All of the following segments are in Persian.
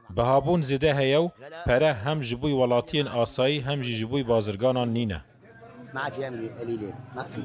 بهابون زیده هیو پره هم جبوی ولاتین آسایی هم جبوی بازرگانان نینه. ما في قليلة ما في.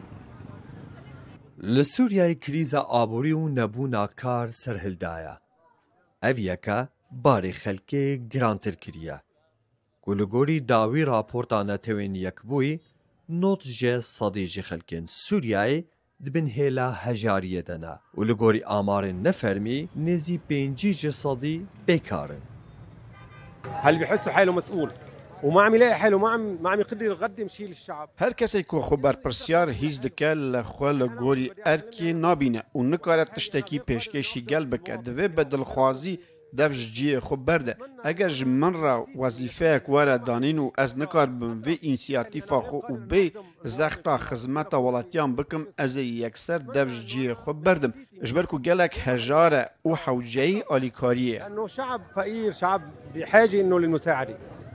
لسوریای کریزا آبوری و نبونا کار سرهلدایا. اویکا باری خلکی گرانتر کریه. گلگوری داوی راپورتانه توین یک بوی نوت جه صدیجی خلکن سوریای دبن هلا هجاریه دنا و لگوری آمار نفرمی نزی بینجی جسدی بکارن. هل بيحسوا حاله مسؤول وما عم يلاقي حاله ما عم يقدر يقدم شيء للشعب. هر کسی که خبر پرسیار هیز دکه لخوال گوری ارکی نابینه و نکارت تشتکی پیشکشی گل بکه دوی بدلخوازی دفش جی خبر ده اگر جمن را وظیفه اکوار دانین و از نکار بم وی انسیاتیفا خو و بی زختا خدمت ولاتیان بکم از یکسر دفش جی خبر دم اجبرکو گلک هجاره و حوجهی آلیکاریه لانه شعب فقير شعب بحاجه انه للمساعده.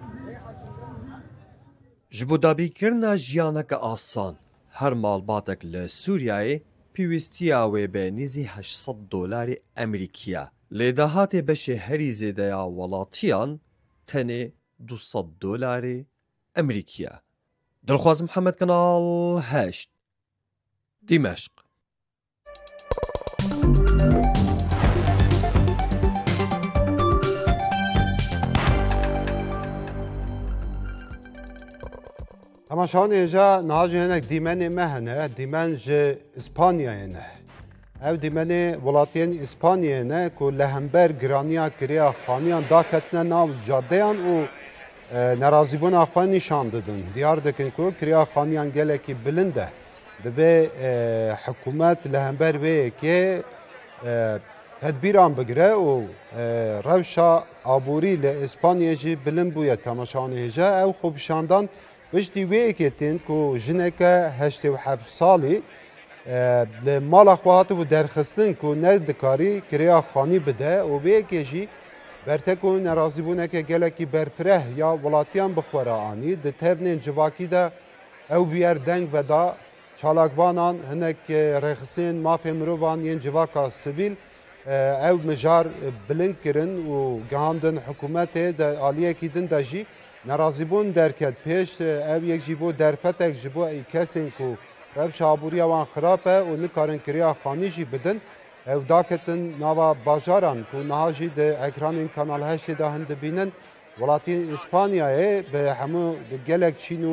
جبو دابی کرنا جیانک آسان هر مالباتک لسوریای پیوستیا و به نزی $800 امریکیه. لدهات بشه هری زیده یا ولاتیان تنه $200 امریکیه. دلخواز محمد کنال 8 دمشق. اما شان ایجا نهاجی هنک دیمن مهنه دیمن ج اسپانیا نه او دیمن ولاتین اسپانیا نه که لهمبر گرانیا کریا خانیان داکتنه ناو جادهان و نرازیبون آخوان نشان دادن دیار دکن که کریا خانیان گله کی بلنده دبی حکومت لهمبر وی که تدبیران بگره و روشا آبوری لاسپانیا جی بلند بوید تماشان ایجا او خوب شاندان وجدی وی کتین که جنک 87 سالی لمال اخوات و درخستن که ندکاری کریا خانی بده و وی کجی برتکو نرازی بونه که گلکی برپره یا ولاتیان بخوره آنی ده تبنین جواکی ده او بیار دنگ و دا چالاکوانان هنک رخصین مافی مروبان ین جواکا سویل او مجار بلند کرن و گهاندن حکومت ده آلیه کی دن ده جی نرازیبون درکت پیش او یک جیبو درفتک جیبو ای کسین کو روش آبوری وان خرابه و نکارن کریا خانی جی بدن او داکتن ناوا باجاران کو نهاجی ده اکران این کانال هشت ده هند بینن ولاتین اسپانیای به همو گلک چینو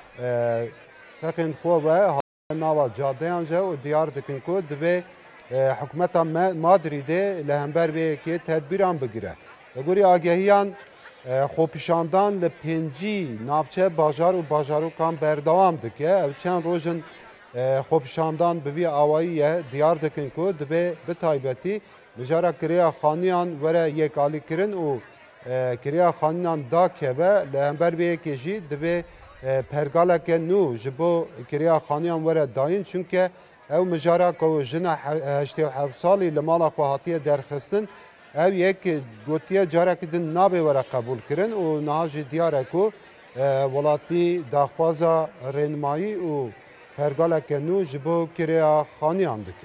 تقین خوبه ناوا جاده انجا و دیار دکن کو دوی حکومت مادریده لهمبر به که تدبیران بگیره بگوری آگهیان خوپیشاندان لپنجی نافچه باجار و باجارو کام بردوام دکه او چند روزن خوپیشاندان بوی آوائیه دیار دکن که دبی بتایبتی مجارا کریا خانیان وره یک آلی کرن و کریا خانیان دا که و لهمبر به یکیجی دبی پرگالک نو جبو کریا خانیان وره داین چونکه او مجارا که جنه 87 سالی لمالا خواهاتی درخستن او یک گوتیه جاره که دن نابه وره قبول کرن و نهاج دیاره که ولاتی داخوازا رنمایی و پرگالک نو جبو کریا خانیان دکن.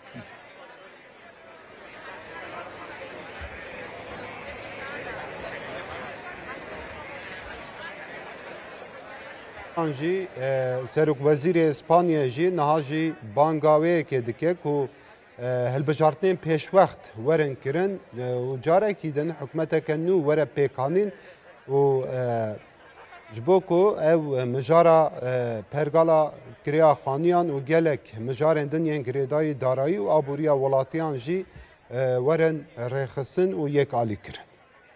جی سرک وزیر اسپانیا جی نهاجی بانگاوی که دکه که هلبجارتین پیش وقت ورن کرن و جاره کی دن حکومت کنو وره پیکانین و جبو کو او مجارا پرگالا کریا خانیان و گلک مجارن دن ین گریدای دارایی و آبوریا ولاتیان جی ورن رخصن و یک آلی کرن.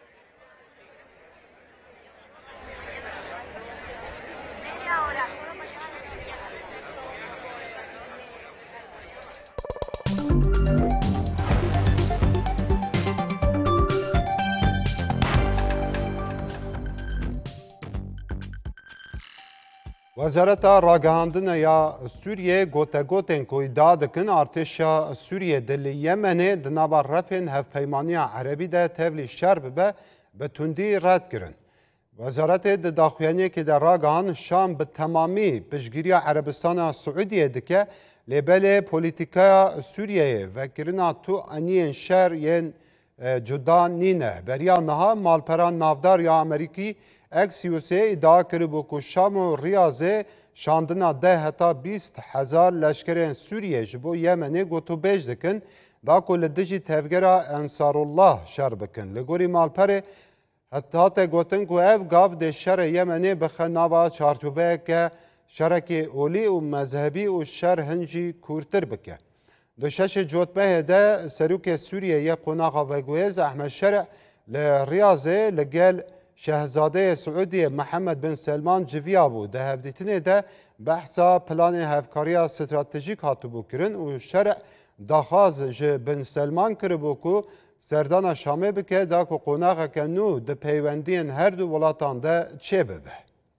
وزارت راگهاندن یا سوریه گوتن که ادعا دکن ارتشا سوریه دل یمنه دنابا رفن هفپیمانی عربی ده تبلی شرب به تندی رد کرن. وزارت داخلیه که در راگهان شام به تمامی پشگیری عربستان سعودیه دکه لبل پولیتیکا سوریه و کرنا تو انین شهر ین جدا نینه بریا نها مالپران نافدار یا امریکی اکسیوسی ادعا کربو که شام و ریاضه شاندنا 10 تا 20,000 لشکرین سوریه جبو یمنی گوتو بیج دکن دا که لدجی تفگرا انصار الله شر بکن لگوری مالپره حتی گوتن که اف گاب ده شر یمنی بخناوا چارچوبه که شرکی اولی و مذهبی و شر هنجی کورتر بکه دو شش جوتمه ده سروک سوریه یک قناقا وگویز احمد شرع لریاضه لگل شهزاده سعودی محمد بن سلمان جویا بود ده هفدیتنه ده بحثا پلان هفکاری استراتژیک هاتو بو کرن و شرع داخاز بن سلمان کربو کو سردان شامه بکه دا که قناقا کنو ده پیوندین هر دو ولاتان ده چه ببه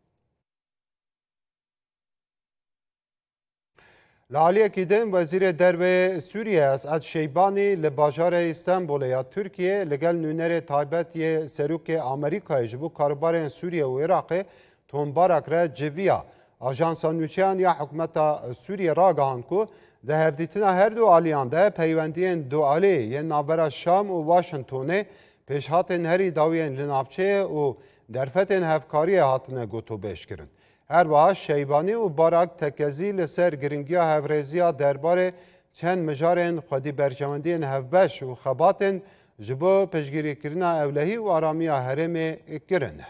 لعلی اکیدن وزیر درب سوریه اسعد شیبانی لباجار استانبول یا ترکیه لگل نونر تایبت یه سروک آمریکای جبو کاربارین سوریه و عراق تونبارک را جویا آژانسا نوچیان یا حکومت سوریه را گهان کو ده هفدیتنا هر دو آلیان ده پیوندین دو آلی یه نابرا شام و واشنطونه پیشهاتن هری داوین لنابچه و درفتن هفکاری هاتنه گوتو بیش کرن هر وها شیبانی و باراک تکزی لسر گرنگیا هفرزیا درباره چند مجارن خودی برجمندین هفبش و خباتن جبو پشگیری کرنا اولهی و آرامیا هرم کرنه.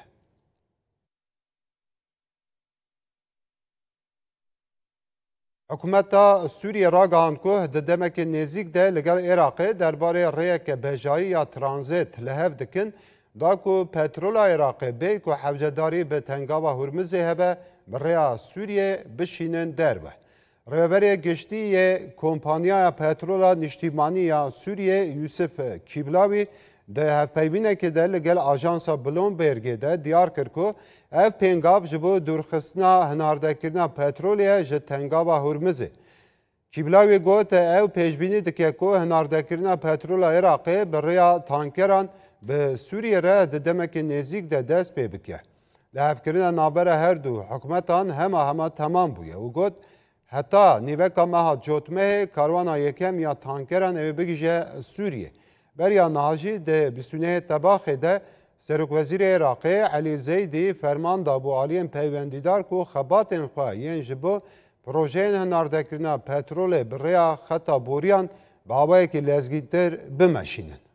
حکومت سوریه را گهان که دمک نزیک ده لگل عراق درباره ریک بجایی یا ترانزیت لحف دکن دا که پترول عراق بی که حوجداری به تنگاوا هرمزه هبه برای سوریه بشینن دربه. رهبری گشتی کمپانیا پترول نشتیمانی یا سوریه یوسف کیبلاوی ده هفپیبینه که ده لگل آژانسا بلومبرگ ده دیار کرد که اف پنگاب جبو دورخستنا هنارده کردنا پترولیه جه تنگاوا هرمزه. کیبلاوی گوت او پیشبینی دکه که هنارده کردنا پترول عراقی برای تانکران به سوریه را دمک نزیک ده دست پی بکه. لحف کردن نابره هر دو حکومتان همه تمام بویه و گوت حتی نیوکا مها جوتمه کاروانا یکم یا تانکران او بگیجه سوریه. بریا نهاجی ده بسونه تباخه ده سرک وزیر عراقی علی زیدی فرمان دا بو آلین پیوندیدار کو خباتن خواه ین جبو پروژین هنارده کردن پترول بریا خطا بوریان با هوایی که لزگیتر بمشینن.